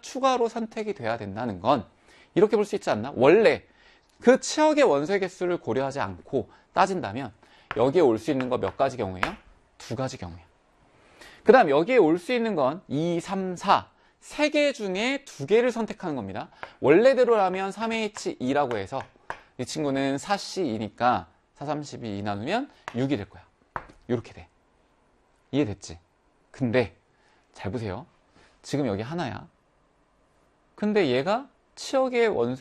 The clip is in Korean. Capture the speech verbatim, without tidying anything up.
추가로 선택이 돼야 된다는 건 이렇게 볼 수 있지 않나? 원래 그 치역의 원소의 개수를 고려하지 않고 따진다면 여기에 올 수 있는 거 몇 가지 경우예요? 두 가지 경우예요. 그 다음 여기에 올 수 있는 건 이, 삼, 사 세 개 중에 두 개를 선택하는 겁니다. 원래대로라면 삼 에이치 이라고 해서 이 친구는 사 씨 이니까 사, 삼, 십이, 이 나누면 육이 될 거야. 이렇게 돼. 이해됐지? 근데 잘 보세요. 지금 여기 하나야. 근데 얘가 치역의 원소